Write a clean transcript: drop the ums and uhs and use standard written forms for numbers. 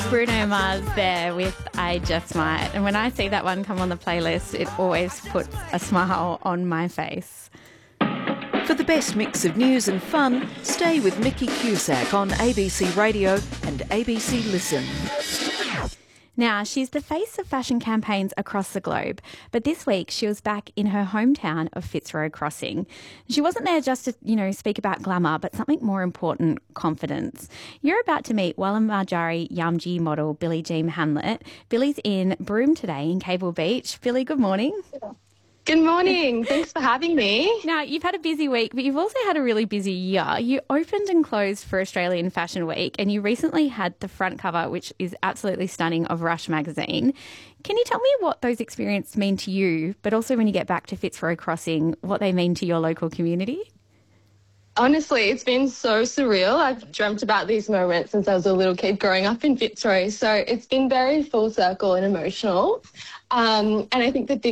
Bruno Mars there with I Just Might. And when I see that one come on the playlist, it always puts a smile on my face. For the best mix of news and fun, stay with Mickey Cusack on ABC Radio and ABC Listen. Now, she's the face of fashion campaigns across the globe, but this week she was back in her hometown of Fitzroy Crossing. She wasn't there just to, speak about glamour, but something more important, confidence. You're about to meet Wallumbajari Yamji model Billie Jean Hamlet. Billie's in Broome today in Cable Beach. Billie, good morning. Good morning. Thanks for having me. Now, you've had a busy week, but you've also had a really busy year. You opened and closed for Australian Fashion Week, and you recently had the front cover, which is absolutely stunning, of Rush magazine. Can you tell me what those experiences mean to you, but also when you get back to Fitzroy Crossing, what they mean to your local community? Honestly, it's been so surreal. I've dreamt about these moments since I was a little kid growing up in Fitzroy. So it's been very full circle and emotional. And I think the